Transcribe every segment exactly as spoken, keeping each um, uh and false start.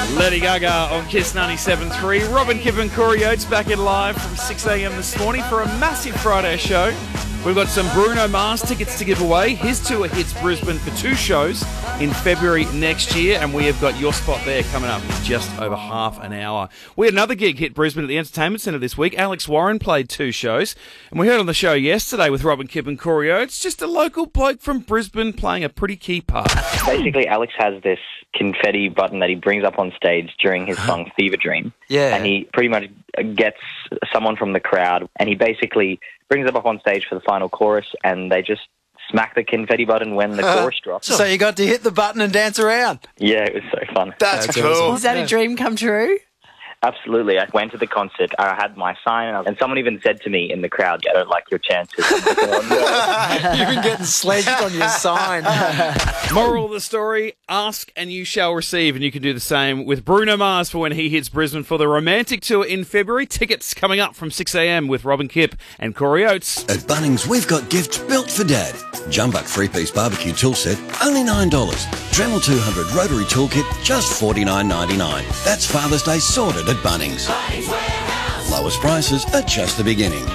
Lady Gaga on Kiss ninety-seven point three. Robin, Kip and Corey Oates back in live from six a.m. this morning for a massive Friday show. We've got some Bruno Mars tickets to give away. His tour hits Brisbane for two shows in February next year, and we have got your spot there coming up in just over half an hour. We had another gig hit Brisbane at the Entertainment Centre this week. Alex Warren played two shows, and we heard on the show yesterday with Robin, Kip and Corey Oates, just a local bloke from Brisbane playing a pretty key part. Basically, Alex has this confetti button that he brings up on stage during his song Fever Dream. Yeah. And he pretty much gets someone from the crowd, and he basically brings them up on stage for the final chorus, and they just smack the confetti button when the chorus drops. So you got to hit the button and dance around. Yeah, it was so fun. That's, That's cool. awesome. Is that a dream come true? Absolutely. I went to the concert, I had my sign, and, I, and someone even said to me in the crowd, I don't like your chances. I'm like, oh, no. You've been getting sledged on your sign. Moral of the story, ask and you shall receive, and you can do the same with Bruno Mars for when he hits Brisbane for the Romantic Tour in February. Tickets coming up from six a.m. with Robin Kip and Corey Oates. At Bunnings, we've got gifts built for Dad. Jumbuck three-piece barbecue tool set, only nine dollars. Dremel two hundred rotary toolkit, just forty-nine ninety-nine. That's Father's Day sorted at Bunnings. Bunnings Warehouse. Lowest prices are just the beginning.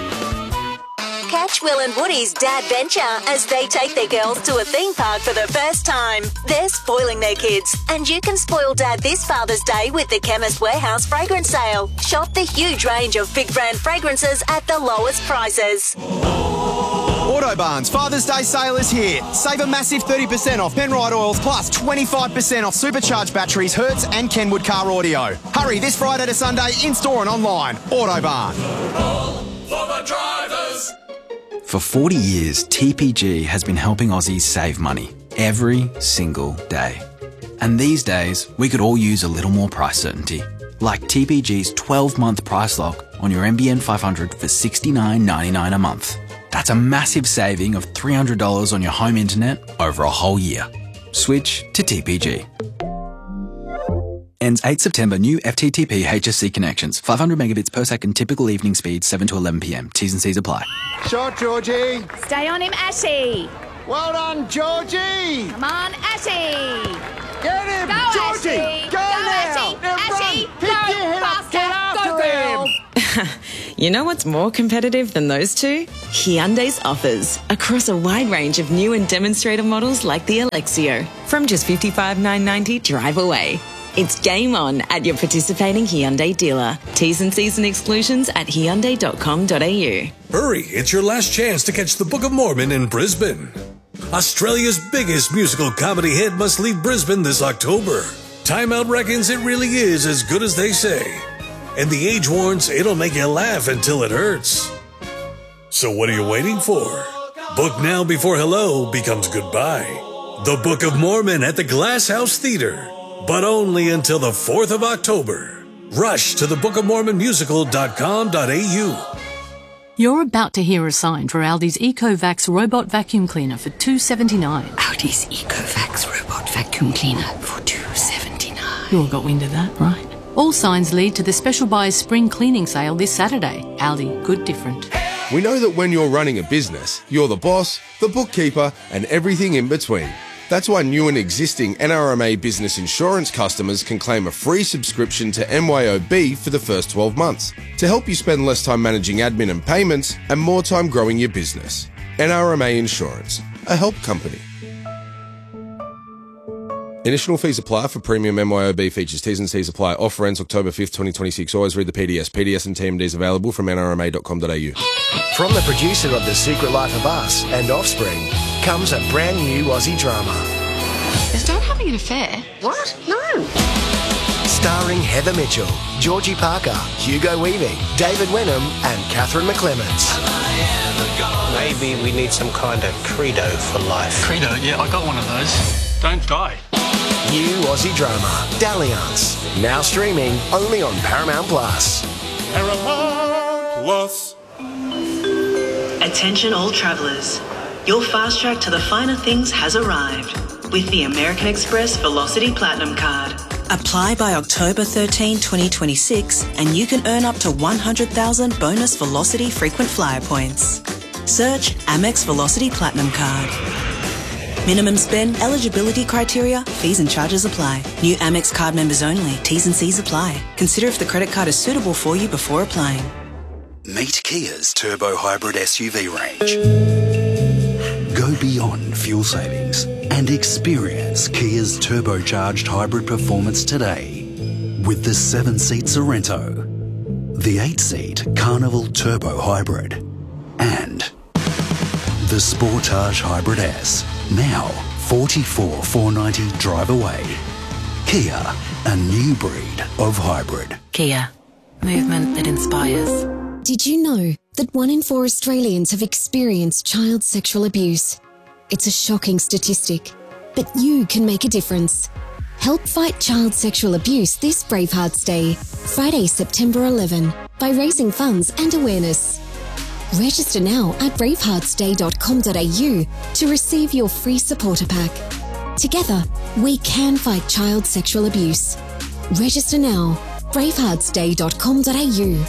Catch Will and Woody's Dad Venture as they take their girls to a theme park for the first time. They're spoiling their kids, and you can spoil Dad this Father's Day with the Chemist Warehouse fragrance sale. Shop the huge range of big brand fragrances at the lowest prices. Autobarn's Father's Day sale is here. Save a massive thirty percent off Penrite oils plus twenty-five percent off supercharged batteries, Hertz and Kenwood car audio. Hurry this Friday to Sunday in-store and online. Autobarn. For the drivers. For forty years, T P G has been helping Aussies save money every single day. And these days, we could all use a little more price certainty. Like T P G's twelve-month price lock on your M B N five hundred for sixty-nine ninety-nine a month. That's a massive saving of three hundred dollars on your home internet over a whole year. Switch to T P G. Ends eighth September. New F T T P H S C connections. five hundred megabits per second. Typical evening speed seven to eleven p.m. T's and C's apply. Shot, Georgie. Stay on him, Ashy. Well done, Georgie. Come on, Ashy. Get him, Go, Georgie. Ashy. Go, Go, now. Ashy. Now Ashy. run. Pick Go, your head up. faster. Get after Go, girl. him. You know what's more competitive than those two? Hyundai's offers across a wide range of new and demonstrator models like the Alexio. From just fifty-five thousand nine hundred ninety dollars drive away. It's game on at your participating Hyundai dealer. T's and C's and exclusions at hyundai dot com dot a u. Hurry, it's your last chance to catch the Book of Mormon in Brisbane. Australia's biggest musical comedy hit must leave Brisbane this October. Time Out reckons it really is as good as they say. And The Age warns it'll make you laugh until it hurts. So what are you waiting for? Book now before hello becomes goodbye. The Book of Mormon at the Glass House Theatre. But only until the fourth of October. Rush to the book of mormon musical dot com dot a u. You're about to hear a sign for Aldi's EcoVax robot vacuum cleaner for two dollars seventy-nine. Aldi's EcoVax robot vacuum cleaner for two dollars seventy-nine. You all got wind of that, right? All signs lead to the Special Buys Spring Cleaning Sale this Saturday. Aldi, good different. We know that when you're running a business, you're the boss, the bookkeeper, and everything in between. That's why new and existing N R M A business insurance customers can claim a free subscription to M Y O B for the first twelve months to help you spend less time managing admin and payments and more time growing your business. N R M A Insurance, a help company. Initial fees apply for premium M Y O B features. T's and C's apply. Offer ends October fifth, twenty twenty-six. Always read the P D S. P D S and T M Ds available from N R M A dot com dot a u. From the producer of The Secret Life of Us and Offspring comes a brand new Aussie drama. Is Dad having an affair? What? No. Starring Heather Mitchell, Georgie Parker, Hugo Weaving, David Wenham and Catherine McClements. Maybe we need some kind of credo for life. Credo? Yeah, I got one of those. Don't die. New Aussie drama, Dalliance. Now streaming only on Paramount Plus. Paramount Plus. Attention all travellers. Your fast track to the finer things has arrived with the American Express Velocity Platinum Card. Apply by October thirteenth, twenty twenty-six and you can earn up to one hundred thousand bonus Velocity frequent flyer points. Search Amex Velocity Platinum Card. Minimum spend, eligibility criteria, fees and charges apply. New Amex card members only. T's and C's apply. Consider if the credit card is suitable for you before applying. Meet Kia's Turbo Hybrid S U V range. Go beyond fuel savings and experience Kia's turbocharged hybrid performance today with the seven-seat Sorrento, the eight-seat Carnival Turbo Hybrid, and the Sportage Hybrid S. Now forty-four thousand four hundred ninety drive away. Kia, a new breed of hybrid. Kia, movement that inspires. Did you know that one in four Australians have experienced child sexual abuse? It's a shocking statistic, but you can make a difference. Help fight child sexual abuse this Bravehearts Day, Friday, September eleventh, by raising funds and awareness. Register now at bravehearts day dot com dot a u to receive your free supporter pack. Together, we can fight child sexual abuse. Register now, bravehearts day dot com dot a u.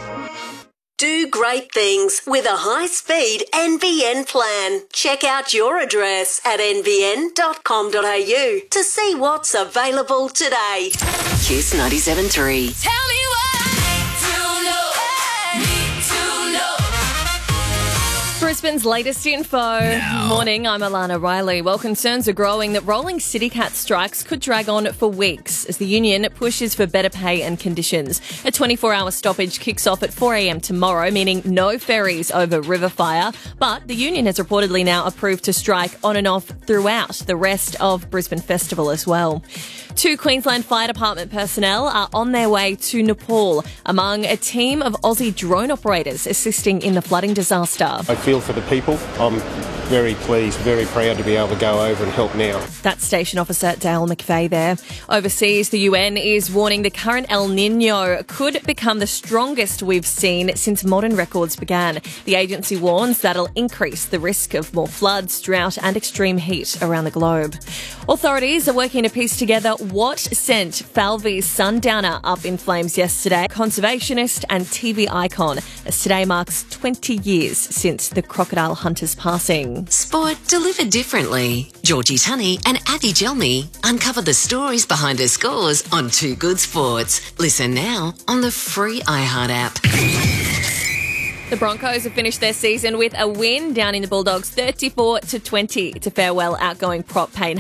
Do great things with a high-speed N B N plan. Check out your address at n b n dot com dot a u to see what's available today. Kiss ninety-seven point three. Tell me what to know. Need to know. Brisbane's latest info. Now. Morning, I'm Alana Riley. Well, concerns are growing that rolling CityCat strikes could drag on for weeks as the union pushes for better pay and conditions. A twenty-four hour stoppage kicks off at four a m tomorrow, meaning no ferries over River Fire. But the union has reportedly now approved to strike on and off throughout the rest of Brisbane Festival as well. Two Queensland Fire Department personnel are on their way to Nepal among a team of Aussie drone operators assisting in the flooding disaster. I feel for the people. I'm very pleased, very proud to be able to go over and help now. That's Station Officer Dale McVeigh there. Overseas, the U N is warning the current El Niño could become the strongest we've seen since modern records began. The agency warns that'll increase the risk of more floods, drought and extreme heat around the globe. Authorities are working to piece together what sent Falvey's Sundowner up in flames yesterday. Conservationist and T V icon, as today marks twenty years since the crocodile hunter's passing. Sport delivered differently. Georgie Tunney and Abby Gelmy uncover the stories behind the scores on Too Good Sports. Listen now on the free iHeart app. The Broncos have finished their season with a win down in the Bulldogs thirty-four to twenty to farewell outgoing prop Payne